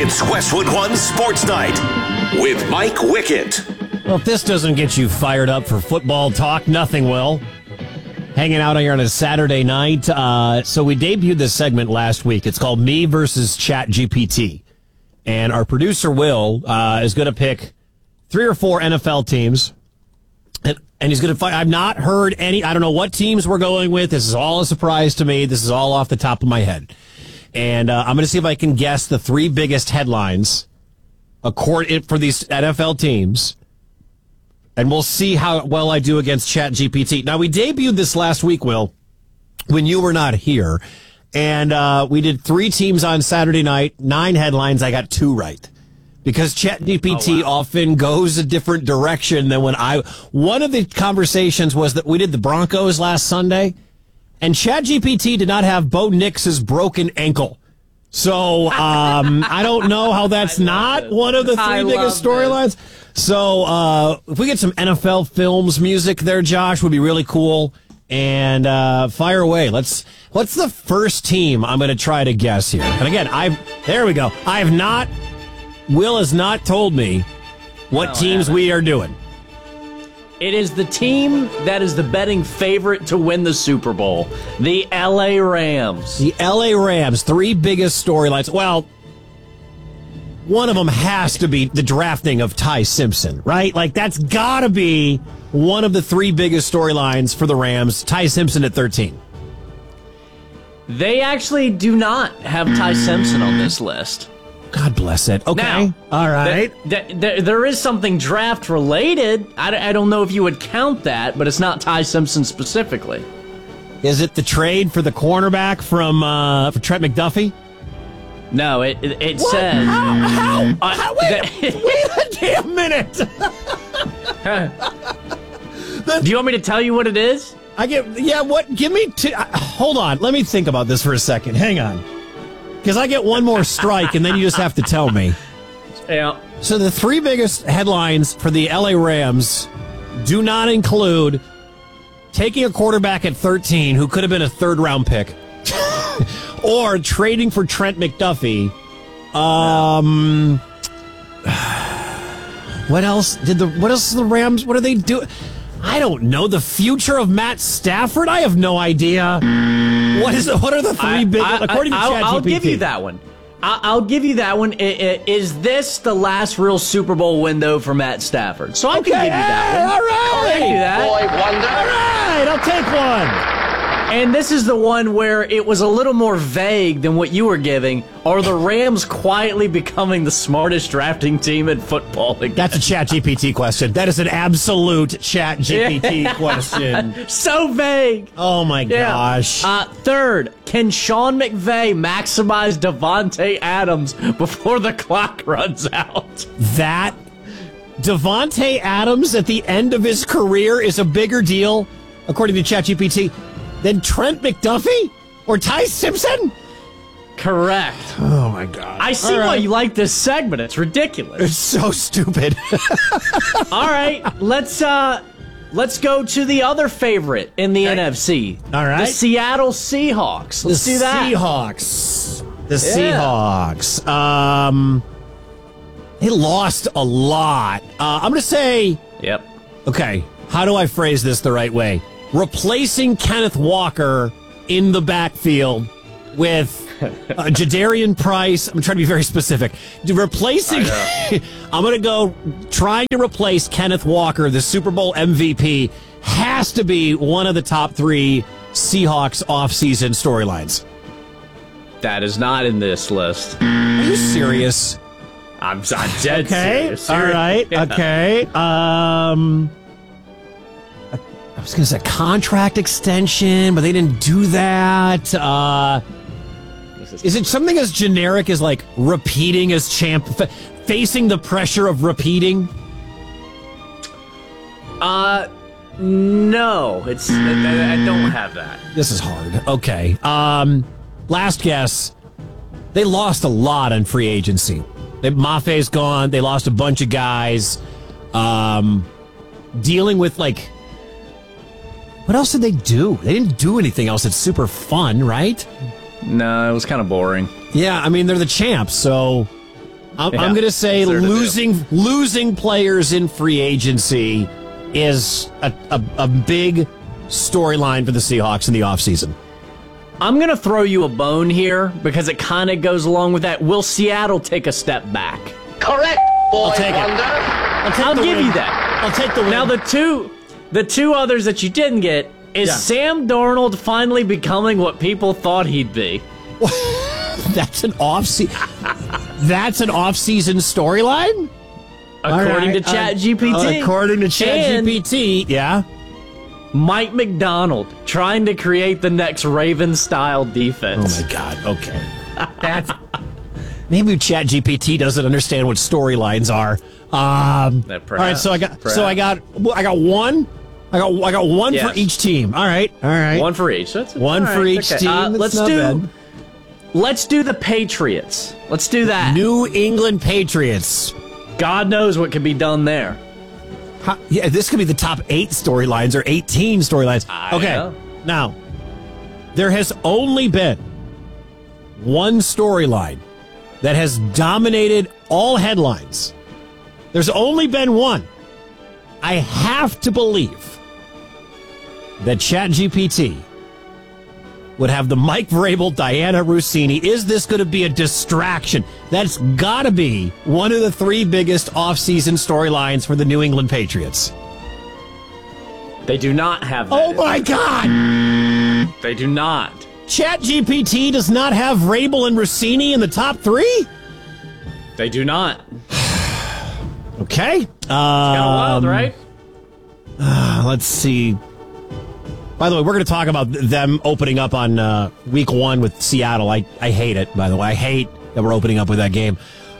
It's Westwood One Sports Night with Mike Wickett. Well, if this doesn't get you fired up for football talk, nothing will. Hanging out here on a Saturday night. So we debuted this segment last week. It's called Me versus ChatGPT. And our producer, Will, is going to pick 3 or 4 NFL teams. And he's going to find. I've not heard any. I don't know what teams we're going with. This is all a surprise to me. This is all off the top of my head. And I'm going to see if I can guess the 3 biggest headlines for these NFL teams. And we'll see how well I do against ChatGPT. Now, we debuted this last week, Will, when you were not here. And we did 3 teams on Saturday night, 9 headlines. I got 2 right. Because ChatGPT often goes a different direction than one of the conversations was that we did the Broncos last Sunday, and ChatGPT did not have Bo Nix's broken ankle. So I don't know how that's not one of the 3 biggest storylines. So if we get some NFL films music there, Josh, would be really cool. And fire away. What's the first team I'm going to try to guess here? And again, there we go. Will has not told me what teams we are doing. It is the team that is the betting favorite to win the Super Bowl, the L.A. Rams. The L.A. Rams, 3 biggest storylines. Well, one of them has to be the drafting of Ty Simpson, right? Like, that's got to be one of the 3 biggest storylines for the Rams. Ty Simpson at 13. They actually do not have Ty Simpson on this list. God bless it. Okay. Now, all right. There is something draft related. I don't know if you would count that, but it's not Ty Simpson specifically. Is it the trade for the cornerback for Trent McDuffie? No, it says. Wait a damn minute. Do you want me to tell you what it is? Give me hold on. Let me think about this for a second. Hang on. Because I get one more strike, and then you just have to tell me. Yeah. So the 3 biggest headlines for the L.A. Rams do not include taking a quarterback at 13 who could have been a 3rd-round pick, or trading for Trent McDuffie. What else? What else is the Rams? What do they do? I don't know. The future of Matt Stafford? I have no idea. What are the 3 big? According to ChatGPT, I'll give you that one. I'll give you that one. Is this the last real Super Bowl window for Matt Stafford? So I can give you that one. All right. I'll give you that. Boy wonder. All right. I'll take one. And this is the one where it was a little more vague than what you were giving. Are the Rams quietly becoming the smartest drafting team in football again? That's a ChatGPT question. That is an absolute ChatGPT question. So vague. Oh, my gosh. 3rd, can Sean McVay maximize Davante Adams before the clock runs out? That Davante Adams at the end of his career is a bigger deal, according to ChatGPT, than Trent McDuffie or Ty Simpson? Correct. Oh, my God. I see why you like this segment. It's ridiculous. It's so stupid. All right, let's go to the other favorite in the NFC. All right. The Seattle Seahawks. Let's do that. The Seahawks. They lost a lot. I'm going to say... Yep. Okay, how do I phrase this the right way? Replacing Kenneth Walker in the backfield with Jadarian Price. I'm trying to be very specific. Replacing... I'm going to go trying to replace Kenneth Walker, the Super Bowl MVP, has to be one of the top 3 Seahawks offseason storylines. That is not in this list. Are you serious? I'm dead serious. All right. Yeah. Okay. I was going to say contract extension, but they didn't do that. Is it something as generic as like repeating as champ, facing the pressure of repeating? No, I don't have that. This is hard. Okay. Last guess. They lost a lot on free agency. Maffe's gone. They lost a bunch of guys. Dealing with like. What else did they do? They didn't do anything else that's super fun, right? No, it was kind of boring. Yeah, I mean, they're the champs, so I'm going to say losing players in free agency is a big storyline for the Seahawks in the offseason. I'm going to throw you a bone here because it kind of goes along with that. Will Seattle take a step back? Correct, boy. I'll take it. I'll give you that. I'll take the win. Now, the two others that you didn't get is Sam Darnold finally becoming what people thought he'd be. That's an off-season storyline? According to ChatGPT. According to ChatGPT, yeah. Mike McDonald trying to create the next Ravens-style defense. Oh, my God. Okay. Maybe ChatGPT doesn't understand what storylines are. All right, so I got one. I got one for each team. All right. One for each. That's one for each team. Let's do the Patriots. Let's do that. New England Patriots. God knows what can be done there. This could be the top 8 storylines or 18 storylines. Okay. Now, there has only been one storyline that has dominated all headlines. There's only been one. I have to believe that ChatGPT would have the Mike Vrabel, Diana Rossini. Is this going to be a distraction? That's got to be one of the 3 biggest offseason storylines for the New England Patriots. They do not have that. Oh, my God. They do not. ChatGPT does not have Vrabel and Rossini in the top 3? They do not. Okay. It's kind of wild, right? Let's see. By the way, we're going to talk about them opening up on week 1 with Seattle. I hate it, by the way. I hate that we're opening up with that game.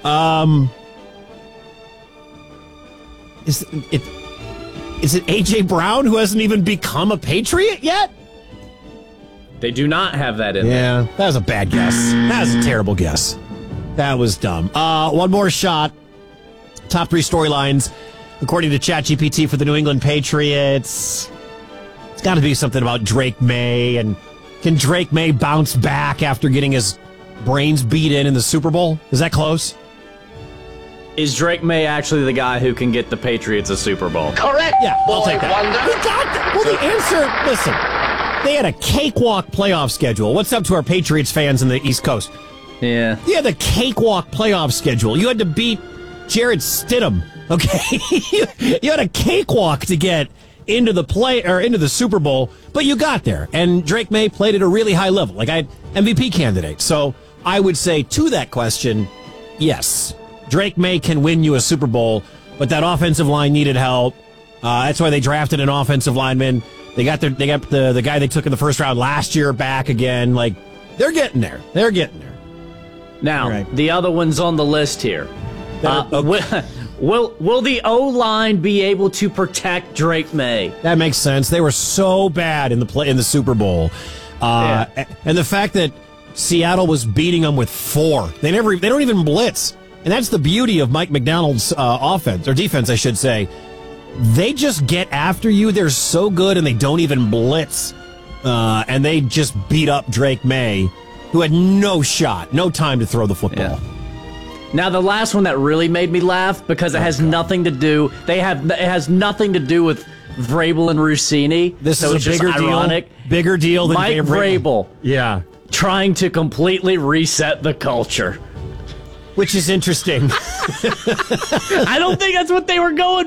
Is it A.J. Brown who hasn't even become a Patriot yet? They do not have that in there. Yeah, that was a bad guess. That was a terrible guess. That was dumb. One more shot. Top 3 storylines, according to ChatGPT for the New England Patriots. It's got to be something about Drake May, and can Drake May bounce back after getting his brains beat in the Super Bowl? Is that close? Is Drake May actually the guy who can get the Patriots a Super Bowl? Correct. Yeah, I'll take that. Wonder. We got that. Well, the answer, listen, they had a cakewalk playoff schedule. What's up to our Patriots fans in the East Coast? Yeah. You had the cakewalk playoff schedule. You had to beat Jared Stidham, okay? You had a cakewalk to get into the Super Bowl, but you got there. And Drake May played at a really high level, like MVP candidate. So I would say to that question, yes, Drake May can win you a Super Bowl, but that offensive line needed help. That's why they drafted an offensive lineman. They got the guy they took in the first round last year back again. Like, they're getting there. They're getting there. Now, the other one's on the list here. Will the O-line be able to protect Drake May? That makes sense. They were so bad in the Super Bowl, and the fact that Seattle was beating them with 4. They don't even blitz, and that's the beauty of Mike McDonald's offense or defense, I should say. They just get after you. They're so good, and they don't even blitz, and they just beat up Drake May, who had no shot, no time to throw the football. Yeah. Now, the last one that really made me laugh, because it has nothing to do. It has nothing to do with Vrabel and Rossini. This so is a ironic. Bigger deal than Mike Vrabel. Yeah, trying to completely reset the culture, which is interesting. I don't think that's what they were going